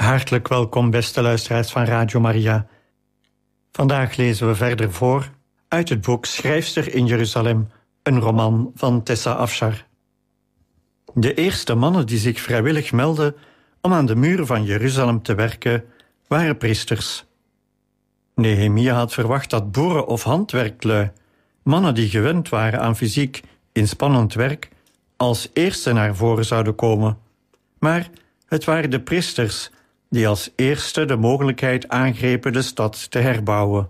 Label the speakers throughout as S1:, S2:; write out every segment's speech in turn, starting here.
S1: Hartelijk welkom, beste luisteraars van Radio Maria. Vandaag lezen we verder voor uit het boek Schrijfster in Jeruzalem, een roman van Tessa Afshar. De eerste mannen die zich vrijwillig meldden om aan de muren van Jeruzalem te werken, waren priesters. Nehemia had verwacht dat boeren of handwerklui, mannen die gewend waren aan fysiek inspannend werk, als eerste naar voren zouden komen. Maar het waren de priesters die als eerste de mogelijkheid aangrepen de stad te herbouwen.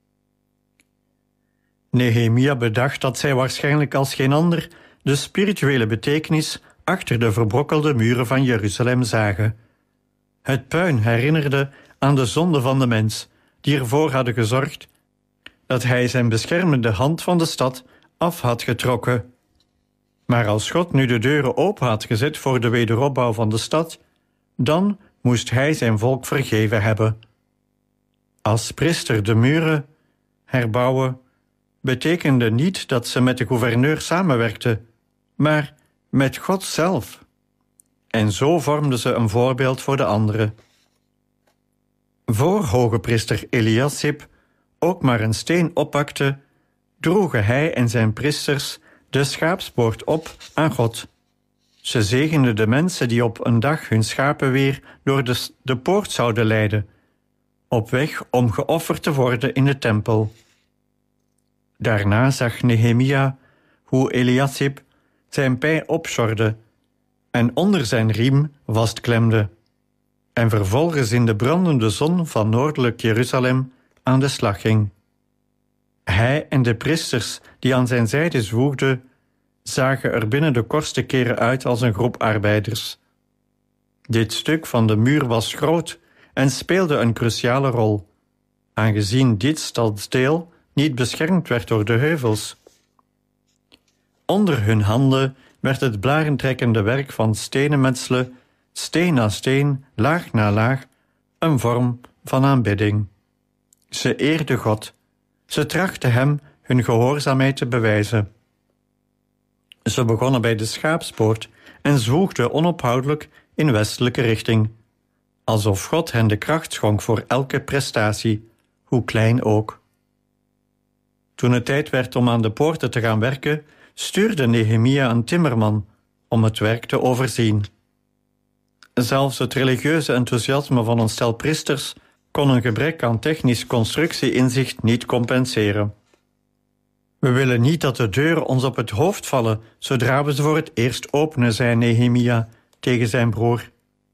S1: Nehemia bedacht dat zij waarschijnlijk als geen ander de spirituele betekenis achter de verbrokkelde muren van Jeruzalem zagen. Het puin herinnerde aan de zonde van de mens, die ervoor hadden gezorgd dat hij zijn beschermende hand van de stad af had getrokken. Maar als God nu de deuren open had gezet voor de wederopbouw van de stad, dan moest hij zijn volk vergeven hebben. Als priester de muren herbouwen betekende niet dat ze met de gouverneur samenwerkten, maar met God zelf. En zo vormden ze een voorbeeld voor de anderen. Voor hoge priester Eliasib ook maar een steen oppakte, droegen hij en zijn priesters de schaapspoort op aan God. Ze zegenden de mensen die op een dag hun schapen weer door de poort zouden leiden, op weg om geofferd te worden in de tempel. Daarna zag Nehemia hoe Eliasib zijn pij opsjorde en onder zijn riem vastklemde, en vervolgens in de brandende zon van noordelijk Jeruzalem aan de slag ging. Hij en de priesters die aan zijn zijde zwoegden, zagen er binnen de kortste keren uit als een groep arbeiders. Dit stuk van de muur was groot en speelde een cruciale rol, aangezien dit stadsdeel niet beschermd werd door de heuvels. Onder hun handen werd het blarentrekkende werk van stenen metselen, steen na steen, laag na laag, een vorm van aanbidding. Ze eerden God. Ze trachtten hem hun gehoorzaamheid te bewijzen. Ze begonnen bij de schaapspoort en zwoegden onophoudelijk in westelijke richting, alsof God hen de kracht schonk voor elke prestatie, hoe klein ook. Toen het tijd werd om aan de poorten te gaan werken, stuurde Nehemia een timmerman om het werk te overzien. Zelfs het religieuze enthousiasme van een stel priesters kon een gebrek aan technisch constructie-inzicht niet compenseren. We willen niet dat de deuren ons op het hoofd vallen zodra we ze voor het eerst openen, zei Nehemia tegen zijn broer.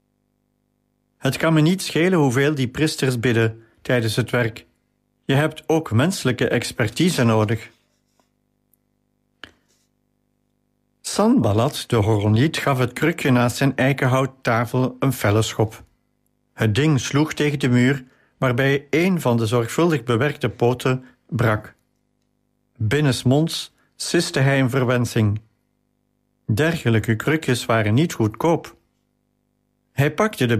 S1: Het kan me niet schelen hoeveel die priesters bidden tijdens het werk. Je hebt ook menselijke expertise nodig. Sanballat, de Horoniet, gaf het krukje naast zijn eikenhouttafel een felle schop. Het ding sloeg tegen de muur, waarbij een van de zorgvuldig bewerkte poten brak. Binnensmonds siste hij een verwensing. Dergelijke krukjes waren niet goedkoop. Hij pakte de